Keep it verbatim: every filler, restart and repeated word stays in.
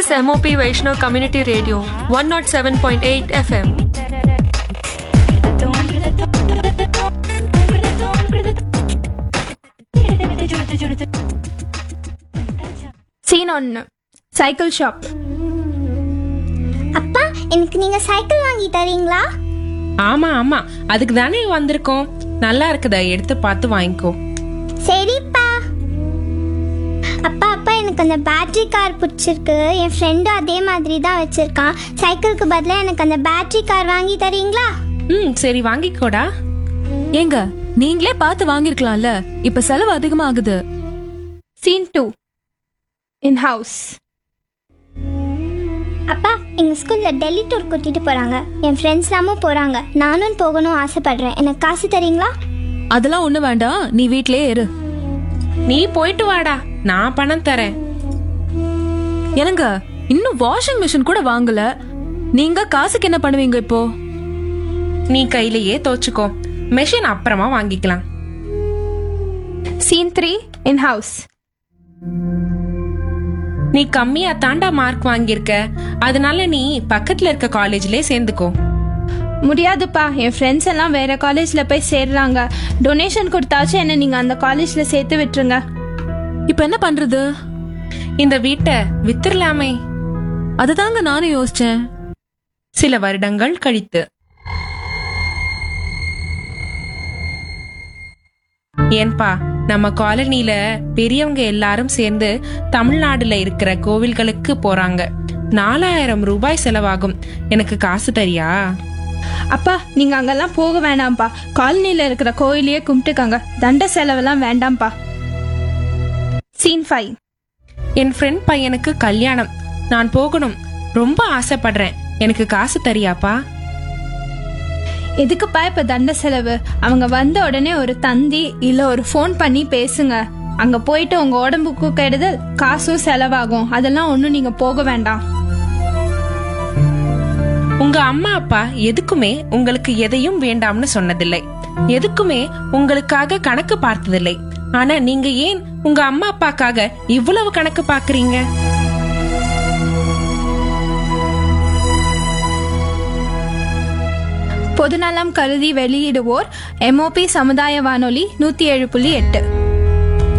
is M O P Vaishnav Community Radio, one oh seven point eight F M. Scene on cycle shop. அப்பா, எனக்கு நீங்க cycle வாங்கி தரீங்களா? ஆமா ஆமா, அதுக்கு தானே வந்திருக்கோம். நல்லா இருக்குதா, எடுத்து பார்த்து வாங்கிக்கோ. சரிப்பா. அப்பா அப்பா எனக்கு அந்த பேட்டரி கார் பிடிச்சிருக்கு. என் ஃப்ரெண்டும் அதே மாதிரி தான் வச்சிருக்கான். சைக்கிளுக்கு பதிலாக எனக்கு அந்த பேட்டரி கார் வாங்கி தரீங்களா? ம் சரி, வாங்கிக்கோடா. ஏங்க, நீங்களே பார்த்து வாங்கிருக்கலாம்ல, இப்ப செலவு அதிகமா ஆகுது. Scene two in house. அப்பா, எங்க ஸ்கூல்ல டெல்லி டூர் கூட்டிட்டு போறாங்க. என் ஃப்ரெண்ட்ஸ் எல்லாமும் போறாங்க. நானும் போகணும் ஆசைப்படுறேன். எனக்கு காசு தரீங்களா? அதெல்லாம் ஒண்ணு வேண்டாம், நீ வீட்லயே இரு. நீ போயிட்டு வாடா, நான் பணம் தரேன். என்னங்க, இன்னும் வாஷிங் மிஷின் கூட வாங்கல, நீங்க காசுக்கு என்ன பண்ணுவீங்க இப்போ? நீ கையிலேயே தோச்சுக்கோ, மெஷின் அப்புறமா வாங்கிக்கலாம். Scene three in house. நீ கம்மியா தாண்டா மார்க் வாங்கியிருக்க, அதனால நீ பக்கத்துல இருக்க காலேஜ்லயே சேர்ந்துக்கோ. முடியாதுப்பா, என் ஃப்ரெண்ட்ஸ் எல்லாம் வேற காலேஜ்ல போய் சேர்றாங்க. டொனேஷன் கொடுத்தாச்சும் என்ன நீங்க அந்த காலேஜ்ல சேர்த்து விட்டுருங்க. இப்ப என்ன பண்றது? இந்த வீட்டை வித்துடலாமே. அதுதாங்க நானும் யோசிச்சேன். சில வருடங்கள் கழித்து. ஏன்பா, நம்ம காலனில பெரியவங்க எல்லாரும் சேர்ந்து தமிழ்நாடுல இருக்கிற கோவில்களுக்கு போறாங்க. நாலாயிரம் ரூபாய் செலவாகும். எனக்கு காசு தரியா? அப்பா, நீங்க அங்கெல்லாம் போக வேண்டாம்ப்பா. காலனில இருக்கிற கோயிலையே கும்பிட்டுக்காங்க. தண்ட செலவெல்லாம் வேண்டாம்ப்பா. Scene five. என் ஃப்ரெண்ட் பையனுக்கு கல்யாணம், நான் போகணும், ரொம்ப ஆசைப்படுறேன். எனக்கு காசு தரியாப்பா? எதுக்குப்பா இப்ப தண்ட செலவு? அவங்க வந்த உடனே ஒரு தந்தி இல்ல ஒரு போன் பண்ணி பேசுங்க. அங்க போயிட்டு உங்க உடம்புக்கு கெடுதல், காசும் செலவாகும். அதெல்லாம் ஒண்ணும் நீங்க போக வேண்டாம். உங்க அம்மா அப்பா எதுக்குமே உங்களுக்கு எதையும் வேண்டாம்னு சொன்னதில்லை, எதுக்குமே உங்களுக்காக கணக்கு பார்த்ததில்லை. ஆனா நீங்க ஏன் உங்க அம்மா அப்பாக்காக இவ்வளவு கணக்கு பாக்குறீங்க? பொதுநலம் கருதி வெளியிடுவோர் எம் ஓ பி சமுதாய வானொலி நூத்தி ஏழு புள்ளி எட்டு.